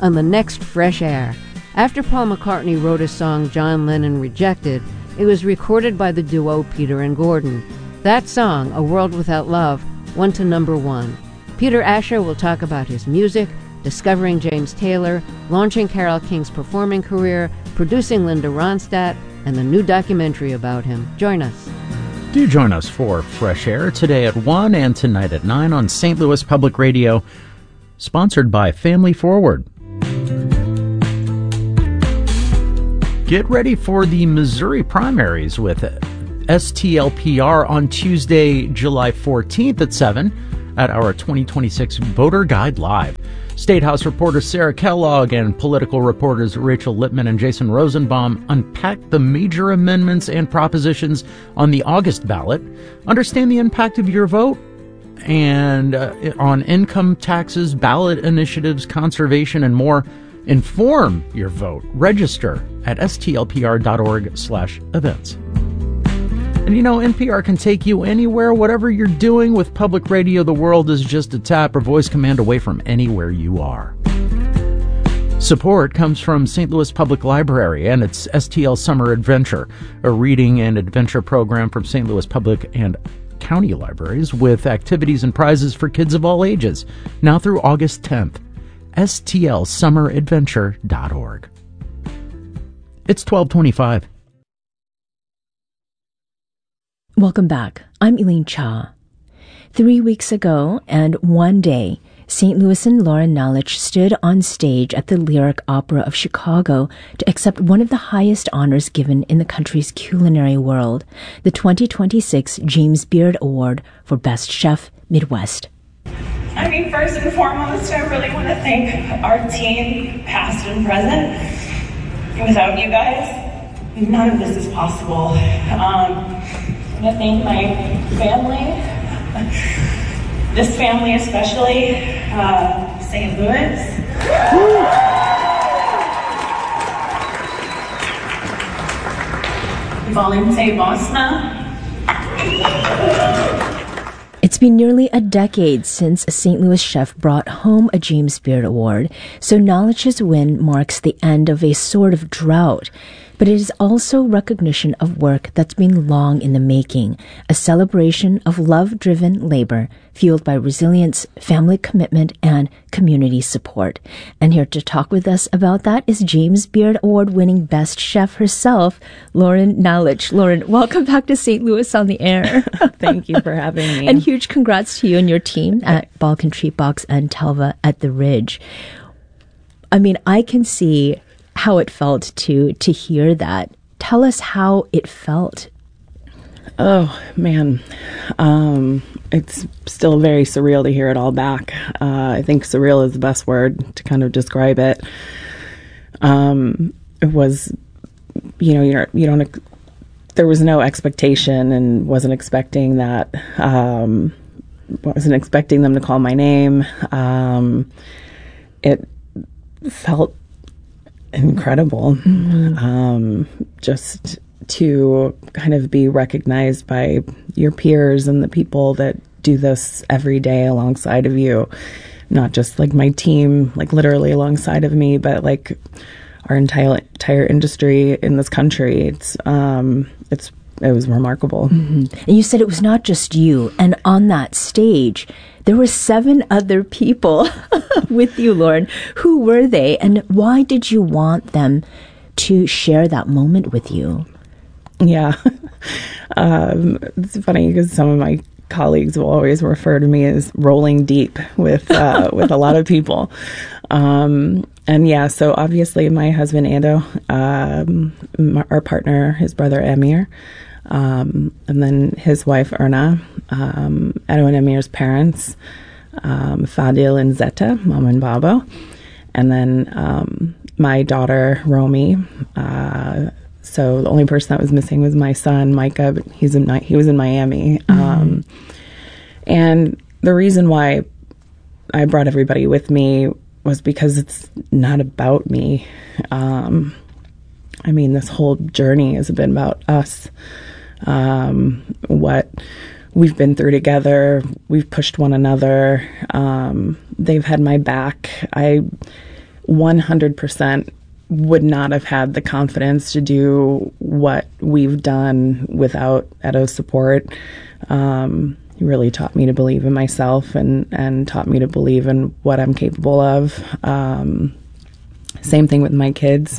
on the next Fresh Air. After Paul McCartney wrote a song John Lennon rejected, it was recorded by the duo Peter and Gordon. That song, A World Without Love, went to number 1. Peter Asher will talk about his music, discovering James Taylor, launching Carole King's performing career, producing Linda Ronstadt, and the new documentary about him. Join us. Do join us for Fresh Air today at 1 and tonight at 9 on St. Louis Public Radio, sponsored by Family Forward. Get ready for the Missouri primaries with STLPR on Tuesday, July 14th at 7 at our 2026 Voter Guide Live. State House reporter Sarah Kellogg and political reporters Rachel Lippman and Jason Rosenbaum unpack the major amendments and propositions on the August ballot, understand the impact of your vote, and on income taxes, ballot initiatives, conservation, and more. Inform your vote. Register at stlpr.org/events. And you know, NPR can take you anywhere, whatever you're doing. With public radio, the world is just a tap or voice command away from anywhere you are. Support comes from St. Louis Public Library and its STL Summer Adventure, a reading and adventure program from St. Louis Public and County Libraries with activities and prizes for kids of all ages, now through August 10th. stlsummeradventure.org. It's 12:25. Welcome back. I'm Elaine Cha. 3 weeks ago and one day, St. Louisan Lauren Nalich stood on stage at the Lyric Opera of Chicago to accept one of the highest honors given in the country's culinary world, the 2026 James Beard Award for Best Chef Midwest. I mean, first and foremost, I really want to thank our team, past and present. Without you guys, none of this is possible. I want to thank my family, this family especially, St. Louis. Volonté Bosna. It's been nearly a decade since a St. Louis chef brought home a James Beard Award, so Nalich's win marks the end of a sort of drought. But it is also recognition of work that's been long in the making, a celebration of love-driven labor fueled by resilience, family commitment, and community support. And here to talk with us about that is James Beard Award-winning Best Chef herself, Lauren Nalich. Lauren, welcome back to St. Louis on the Air. Thank you for having me. And huge congrats to you and your team at Balkan Treat Box and Telva at the Ridge. I mean, I can see how it felt to hear that. Tell us how it felt. Oh, man. It's still very surreal to hear it all back. I think surreal is the best word to kind of describe it. It was, you don't, there was no expectation and wasn't expecting that, wasn't expecting them to call my name. It felt incredible. Just to kind of be recognized by your peers and the people that do this every day alongside of you, not just like my team, like literally alongside of me, but like our entire industry in this country. It was remarkable. Mm-hmm. And you said it was not just you. And on that stage, there were 7 other people with you, Lauren. Who were they, and why did you want them to share that moment with you? Yeah. It's funny because some of my colleagues will always refer to me as rolling deep with a lot of people. And yeah, so obviously my husband, Ando, our partner, his brother, Amir, and then his wife, Erna, Ado and Amir's parents, Fadil and Zeta, Mom and Babo, and then my daughter, Romy. So the only person that was missing was my son, Micah, but he was in Miami. Mm-hmm. And the reason why I brought everybody with me was because it's not about me. I mean, this whole journey has been about us. What we've been through together. We've pushed one another. They've had my back. 100% would not have had the confidence to do what we've done without Edo's support. He really taught me to believe in myself and taught me to believe in what I'm capable of. Same thing with my kids.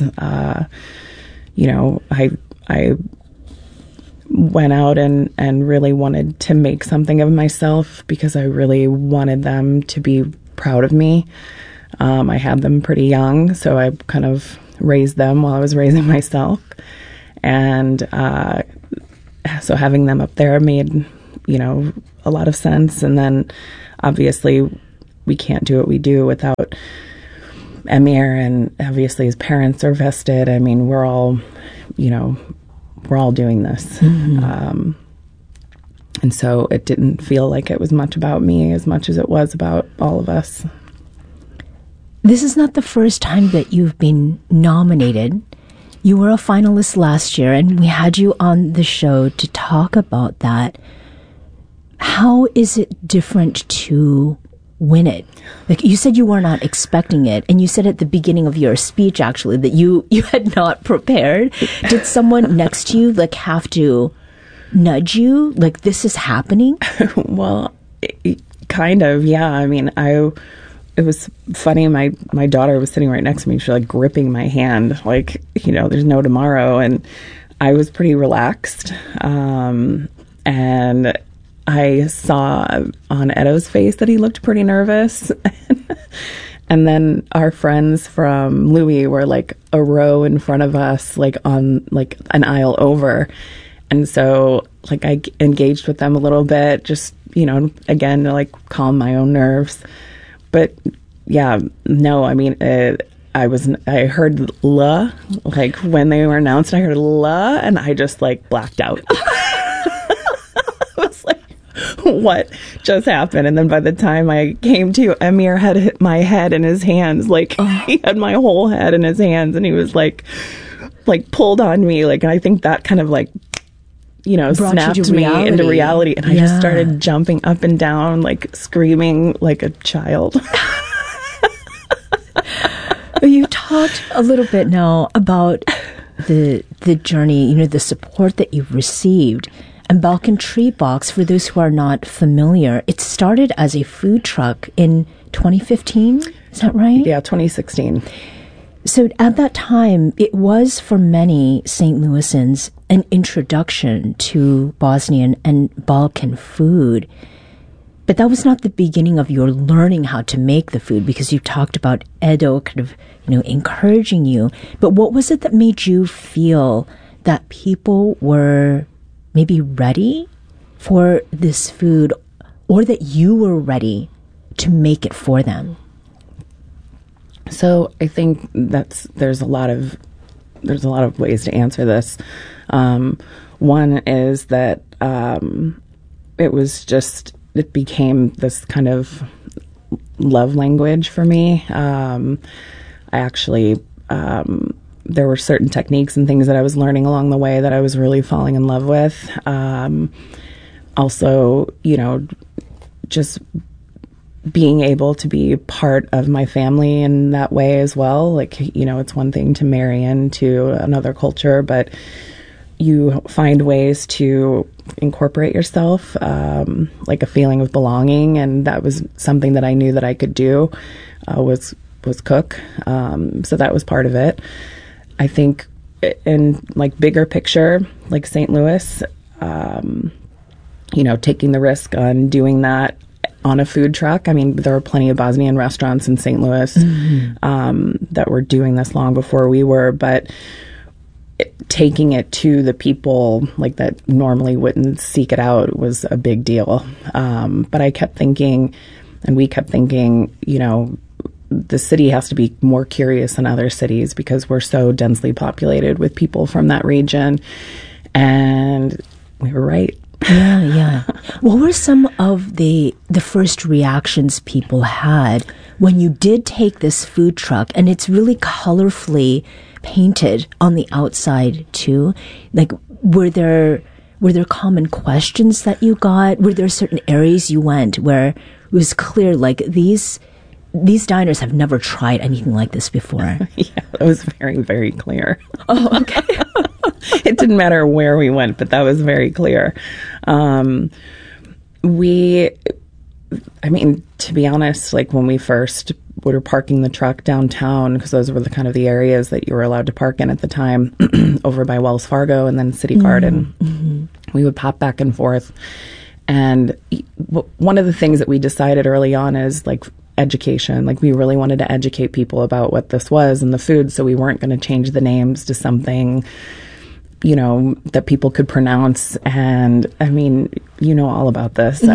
I went out and really wanted to make something of myself because I really wanted them to be proud of me. I had them pretty young, so I kind of raised them while I was raising myself. And so having them up there made, a lot of sense. And then obviously we can't do what we do without Emir, and obviously his parents are vested. I mean, we're all doing this. Mm-hmm. And so it didn't feel like it was much about me as much as it was about all of us. This is not the first time that you've been nominated. You were a finalist last year, and we had you on the show to talk about that. How is it different to win it? Like you said, you were not expecting it, and you said at the beginning of your speech, actually, that you had not prepared. Did someone next to you have to nudge you? Like, this is happening? Well, kind of, yeah. I mean, it was funny. My daughter was sitting right next to me. She was gripping my hand, there's no tomorrow. And I was pretty relaxed. And I saw on Edo's face that he looked pretty nervous. And then our friends from Louis were a row in front of us, on an aisle over. And so I engaged with them a little bit, just, again, to calm my own nerves. But yeah, no, I mean, I heard "la" when they were announced. I heard "la" and I just blacked out. I was like, what just happened? And then by the time I came to, Emir had hit my head in his hands. He had my whole head in his hands, and he was pulled on me. And I think that kind of snapped me into reality. And I just started jumping up and down, screaming like a child. You talked a little bit now about the journey, the support that you've received. And Balkan Tree Box, for those who are not familiar, it started as a food truck in 2015. Is that right? Yeah, 2016. So at that time, it was for many St. Louisans an introduction to Bosnian and Balkan food. But that was not the beginning of your learning how to make the food, because you talked about Edo kind of, encouraging you. But what was it that made you feel that people were maybe ready for this food, or that you were ready to make it for them? So I think there's a lot of ways to answer this. One is that it became this kind of love language for me. I actually, there were certain techniques and things that I was learning along the way that I was really falling in love with. Also, just being able to be part of my family in that way as well. It's one thing to marry into another culture, but you find ways to incorporate yourself, a feeling of belonging. And that was something that I knew that I could do, was cook. So that was part of it. I think in bigger picture, St. Louis, taking the risk on doing that on a food truck. I mean, there were plenty of Bosnian restaurants in St. Louis that were doing this long before we were, but taking it to the people that normally wouldn't seek it out was a big deal. But I kept thinking, and we kept thinking, the city has to be more curious than other cities because we're so densely populated with people from that region. And we were right. Yeah. What were some of the first reactions people had when you did take this food truck, and it's really colorfully painted on the outside too? Were there common questions that you got? Were there certain areas you went where it was clear these these diners have never tried anything like this before. Yeah, it was very, very clear. Oh, okay. It didn't matter where we went, but that was very clear. To be honest, like when we first were parking the truck downtown, because those were the areas that you were allowed to park in at the time, over by Wells Fargo and then City Garden, we would pop back and forth. And one of the things that we decided early on is like education. Like we really wanted to educate people about what this was and the food, so we weren't going to change the names to something, that people could pronounce. And all about this.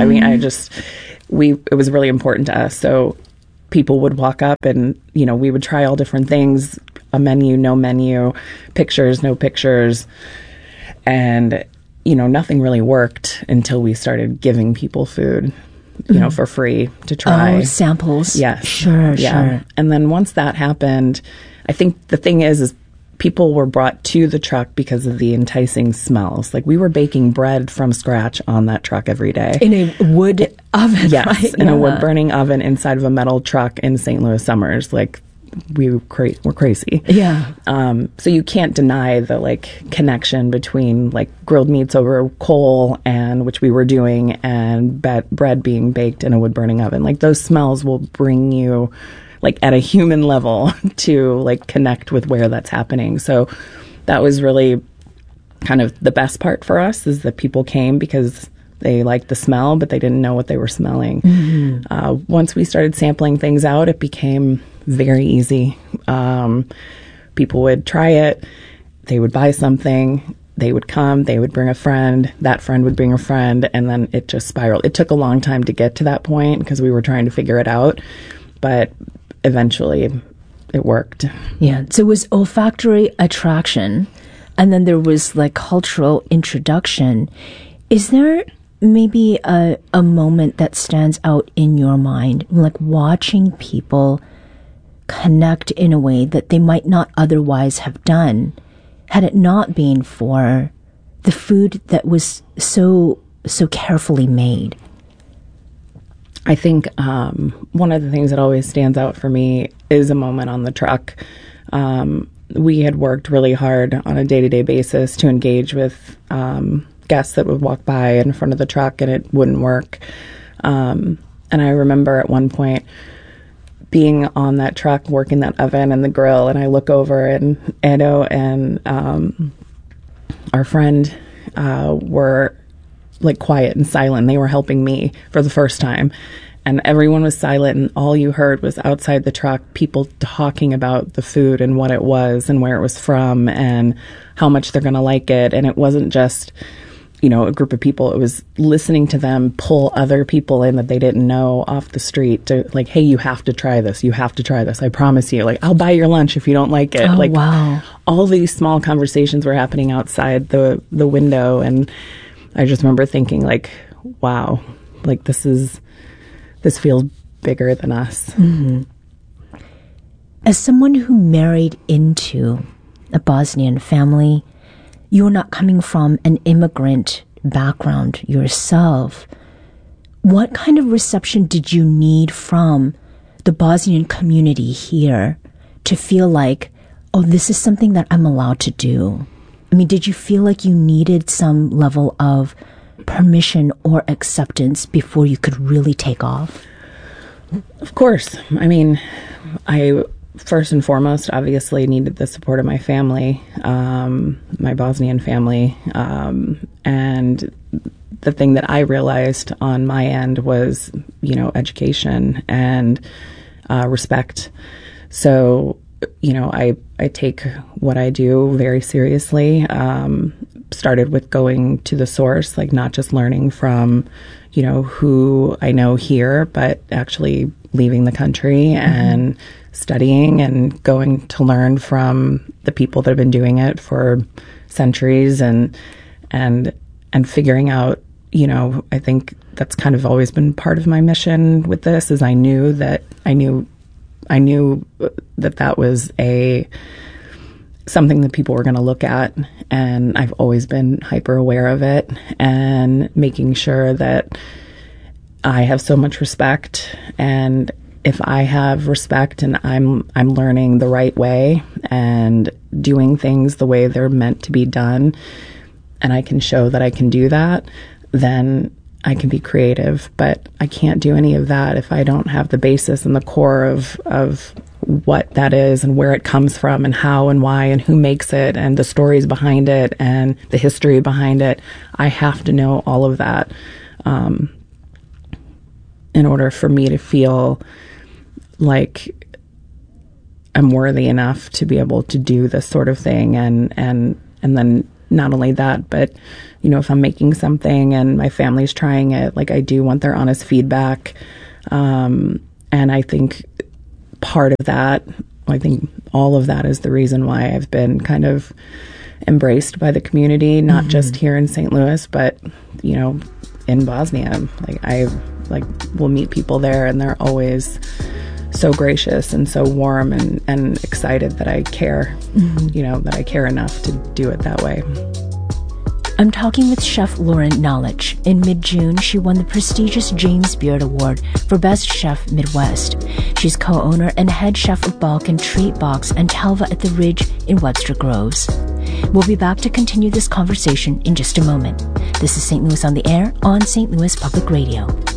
It was really important to us. So people would walk up and, we would try all different things, a menu, no menu, pictures, no pictures. And, nothing really worked until we started giving people food, for free to try. Oh, samples. Yes. Sure. And then once that happened, I think the thing is people were brought to the truck because of the enticing smells. Like we were baking bread from scratch on that truck every day. In a wood oven, yes, right? In a wood-burning oven inside of a metal truck in St. Louis summers. Like we're crazy. Yeah. So you can't deny the connection between grilled meats over coal, and which we were doing, and bread being baked in a wood-burning oven. Like those smells will bring you at a human level to connect with where that's happening. So that was really kind of the best part for us, is that people came because they liked the smell, but they didn't know what they were smelling. Once we started sampling things out, it became very easy. People would try it. They would buy something. They would come. They would bring a friend. That friend would bring a friend. And then it just spiraled. It took a long time to get to that point because we were trying to figure it out. But eventually it worked. Yeah. So it was olfactory attraction, and then there was cultural introduction. Is there maybe a moment that stands out in your mind, watching people connect in a way that they might not otherwise have done had it not been for the food that was so carefully made? I think one of the things that always stands out for me is a moment on the truck. We had worked really hard on a day-to-day basis to engage with guests that would walk by in front of the truck, and it wouldn't work. And I remember at one point being on that truck, working that oven and the grill, and I look over, and Edo and our friend were quiet and silent. They were helping me for the first time, and everyone was silent, and all you heard was outside the truck people talking about the food and what it was and where it was from and how much they're going to like it. And it wasn't just a group of people. It was listening to them pull other people in that they didn't know off the street to hey, you have to try this. You have to try this. I promise you. I'll buy your lunch if you don't like it. Oh, wow. All these small conversations were happening outside the window, and I just remember thinking wow, this feels bigger than us. Mm-hmm. As someone who married into a Bosnian family, you're not coming from an immigrant background yourself. What kind of reception did you need from the Bosnian community here to feel oh, this is something that I'm allowed to do? I mean, did you feel like you needed some level of permission or acceptance before you could really take off? Of course. I mean, I first and foremost obviously needed the support of my family, my Bosnian family. And the thing that I realized on my end was, education and respect. So, I take what I do very seriously. Started with going to the source, not just learning from, who I know here, but actually leaving the country and studying and going to learn from the people that have been doing it for centuries and figuring out, I think that's kind of always been part of my mission with this, is I knew that that was something that people were going to look at, and I've always been hyper aware of it, and making sure that I have so much respect and if I have respect and I'm learning the right way and doing things the way they're meant to be done, and I can show that I can do that, then I can be creative. But I can't do any of that if I don't have the basis and the core of what that is and where it comes from and how and why and who makes it and the stories behind it and the history behind it. I have to know all of that in order for me to feel like I'm worthy enough to be able to do this sort of thing. And then not only that, but, you know, if I'm making something and my family's trying it, like, I do want their honest feedback. And I think part of that, I think all of that is the reason why I've been kind of embraced by the community, not just here in St. Louis, but, you know, in Bosnia. Like, I will meet people there and they're always so gracious and so warm and excited that I care, you know, that I care enough to do it that way. I'm talking with Chef Lauren Knowledge. In mid-June, she won the prestigious James Beard Award for Best Chef Midwest. She's co-owner and head chef of Balkan Treat Box and Talva at the Ridge in Webster Groves. We'll be back to continue this conversation in just a moment. This is St. Louis on the Air on St. Louis Public Radio.